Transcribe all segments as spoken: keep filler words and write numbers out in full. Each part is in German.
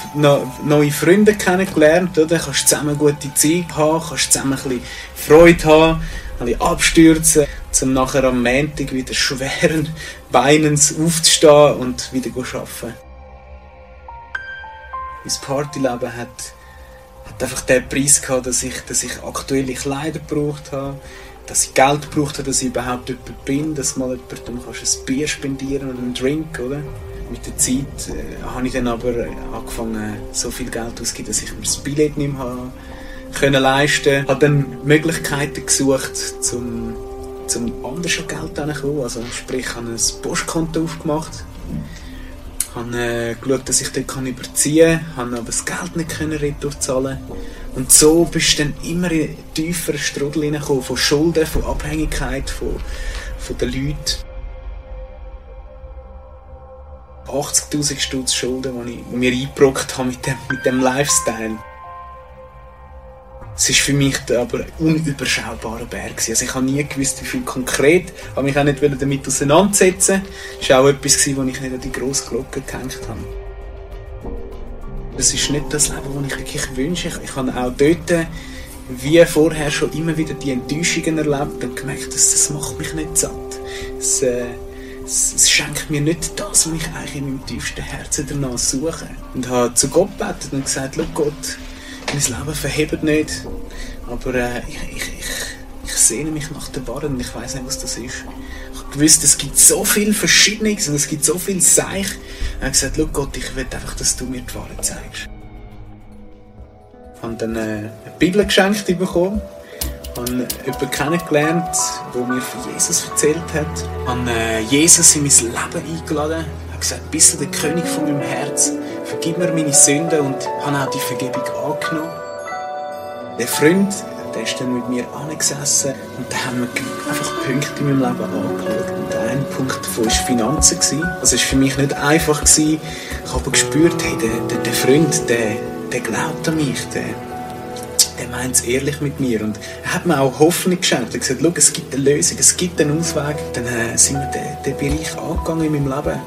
noch neue Freunde kennengelernt, oder? Kannst zusammen gute Zeit haben, kannst zusammen ein bisschen Freude haben, ein bisschen abstürzen, um nachher am Montag wieder schweren Beinens aufzustehen und wieder zu arbeiten. Mein Partyleben hat, hat einfach den Preis gehabt, dass ich, dass ich aktuelle Kleider gebraucht habe, dass ich Geld gebraucht habe, dass ich überhaupt jemand bin, dass mal jemandem ein Bier spendieren oder einen Drink, oder? Mit der Zeit äh, habe ich dann aber angefangen, so viel Geld auszugeben, dass ich mir das Billett nicht mehr habe können leisten. Ich habe dann Möglichkeiten gesucht, um zum anders an Geld hinzukommen. Also sprich, ich habe ein Postkonto aufgemacht. Ich habe äh, geschaut, dass ich dort überziehen kann, habe aber das Geld nicht können retour-zahlen. Und so bist du dann immer in einen tieferen Strudel hineingekommen, von Schulden, von Abhängigkeit, von, von den Leuten. achtzigtausend Stutz Schulden, die ich mir eingebrockt habe mit dem, mit dem Lifestyle. Es war für mich aber ein unüberschaubarer Berg. Also ich habe nie gewusst, wie viel konkret. Ich habe mich auch nicht damit auseinandersetzen. Das war auch etwas, was ich nicht an die grosse Glocke gehängt habe. Das ist nicht das Leben, das ich wirklich wünsche. Ich, ich habe auch dort, wie vorher, schon immer wieder die Enttäuschungen erlebt und gemerkt, dass das macht mich nicht satt. Es, äh, es, es schenkt mir nicht das, was ich eigentlich in meinem tiefsten Herzen danach suche. Und habe zu Gott gebetet und gesagt, schau Gott, mein Leben verhebt nicht, aber äh, ich, ich, ich, ich sehne mich nach der Wahrheit und ich weiss nicht, was das ist. Ich habe gewusst, es gibt so viel Verschiedenes und es gibt so viel Seich. Ich habe gesagt, schau Gott, ich will einfach, dass du mir die Wahrheit zeigst. Ich habe dann äh, eine Bibel geschenkt bekommen, habe jemanden kennengelernt, der mir von Jesus erzählt hat. Ich habe äh, Jesus in mein Leben eingeladen, ich habe gesagt, bist du der König von meinem Herz? Vergib mir meine Sünden und habe auch die Vergebung angenommen. Der Freund, der ist dann mit mir angesessen und da haben wir einfach Punkte in meinem Leben angeschaut. Und der eine Punkt davon war Finanzen. Also es war für mich nicht einfach. Ich habe aber gespürt, hey, der, der, der Freund, der, der glaubt an mich, der, der meint es ehrlich mit mir. Und er hat mir auch Hoffnung geschenkt. Er hat gesagt, schau, es gibt eine Lösung, es gibt einen Ausweg. Dann äh, sind wir den, den Bereich angegangen in meinem Leben.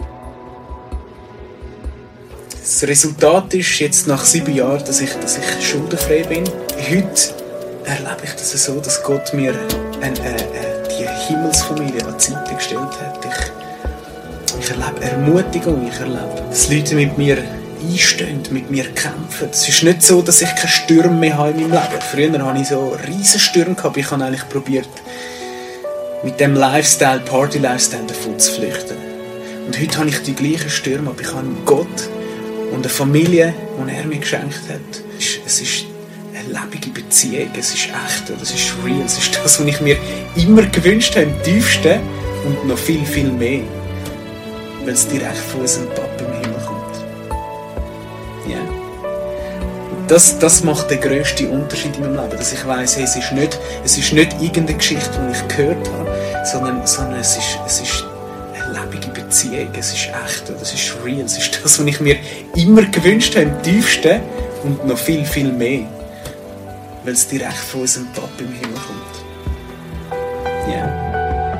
Das Resultat ist jetzt nach sieben Jahren, dass ich, dass ich schuldenfrei bin. Heute erlebe ich das so, dass Gott mir eine, eine, die Himmelsfamilie an die Seite gestellt hat. Ich, ich erlebe Ermutigung, ich erlebe, dass Leute mit mir einstehen, mit mir kämpfen. Es ist nicht so, dass ich keine Stürme mehr habe in meinem Leben. Früher hatte ich so riesen Stürme gehabt, ich habe eigentlich probiert, mit dem Lifestyle, Party-Lifestyle davon zu flüchten. Und heute habe ich die gleichen Stürme, aber ich habe Gott und eine Familie, die er mir geschenkt hat. Es ist eine lebendige Beziehung, es ist echt, es ist real, es ist das, was ich mir immer gewünscht habe, im tiefsten und noch viel, viel mehr. Weil es direkt von unserem Papa im Himmel kommt. Ja. Yeah. Und das, das macht den grössten Unterschied in meinem Leben, dass ich weiss, hey, es ist nicht, es ist nicht irgendeine Geschichte, die ich gehört habe, sondern, sondern es ist, es ist Beziehung, es ist echt, es ist real, es ist das, was ich mir immer gewünscht habe, im tiefsten und noch viel, viel mehr. Weil es direkt von unserem Papa im Himmel kommt. Ja.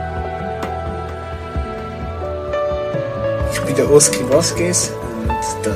Yeah. Ich bin der Oski Vasquez und